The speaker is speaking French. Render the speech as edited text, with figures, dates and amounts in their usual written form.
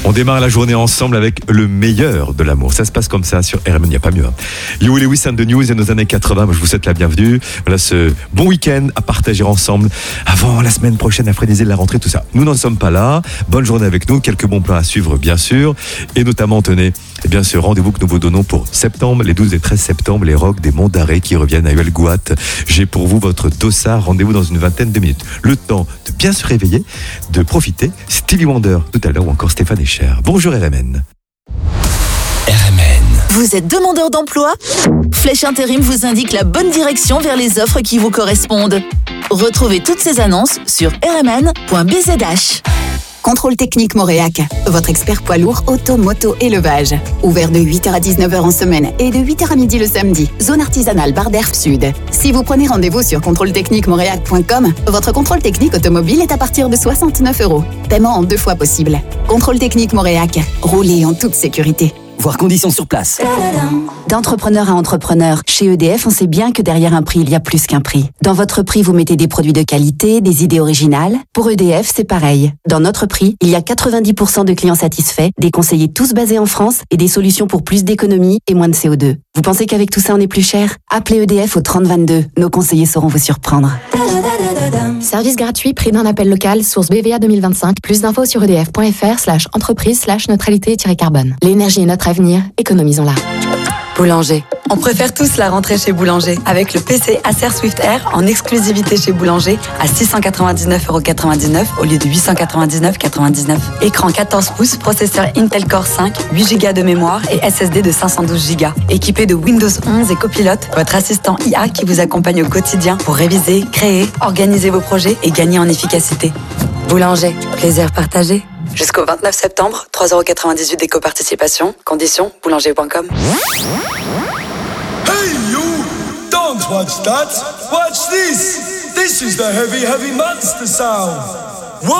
On démarre la journée ensemble avec le meilleur de l'amour. Ça se passe comme ça sur RMN, il n'y a pas mieux. Huey Lewis and the News et nos années 80. Moi, je vous souhaite la bienvenue. Voilà ce bon week-end à partager ensemble avant la semaine prochaine, à frénéser la rentrée, tout ça. Nous n'en sommes pas là. Bonne journée avec nous. Quelques bons plans à suivre, bien sûr. Et notamment, tenez, eh bien, ce rendez-vous que nous vous donnons pour septembre, les 12 et 13 septembre, les Rocks des Monts d'Arrée qui reviennent à Huelgoat. J'ai pour vous votre dossard. Rendez-vous dans une vingtaine de minutes. Le temps de bien se réveiller, de profiter. Stevie Wonder tout à l'heure ou encore Stéphane Echer. Bonjour RMN. RMN. Vous êtes demandeur d'emploi ? Flèche Intérim vous indique la bonne direction vers les offres qui vous correspondent. Retrouvez toutes ces annonces sur rmn.bzh. Contrôle technique Moréac, votre expert poids lourd auto, moto, élevage. Ouvert de 8h à 19h en semaine et de 8h à midi le samedi. Zone artisanale Barre d'Herbe Sud. Si vous prenez rendez-vous sur contrôletechniquemoréac.com, votre contrôle technique automobile est à partir de 69 €. Paiement en 2 fois possible. Contrôle technique Moréac. Roulez en toute sécurité. Voir conditions sur place. D'entrepreneur à entrepreneur, chez EDF, on sait bien que derrière un prix, il y a plus qu'un prix. Dans votre prix, vous mettez des produits de qualité, des idées originales. Pour EDF, c'est pareil. Dans notre prix, il y a 90% de clients satisfaits, des conseillers tous basés en France et des solutions pour plus d'économie et moins de CO2. Vous pensez qu'avec tout ça, on est plus cher ? Appelez EDF au 3022. Nos conseillers sauront vous surprendre. Service gratuit, prix d'un appel local, source BVA 2025. Plus d'infos sur edf.fr/entreprise/neutralité-carbone. L'énergie est notre avenir, économisons-la. Boulanger. On préfère tous la rentrée chez Boulanger. Avec le PC Acer Swift Air en exclusivité chez Boulanger à 699,99 € au lieu de 899,99 €. Écran 14 pouces, processeur Intel Core 5, 8 Go de mémoire et SSD de 512 Go. Équipé de Windows 11 et Copilot, votre assistant IA qui vous accompagne au quotidien pour réviser, créer, organiser vos projets et gagner en efficacité. Boulanger, plaisir partagé. Jusqu'au 29 septembre, 3,98 € d'éco-participation. Conditions, boulanger.com. Hey you! Don't watch that! Watch this! This is the heavy, heavy monster sound!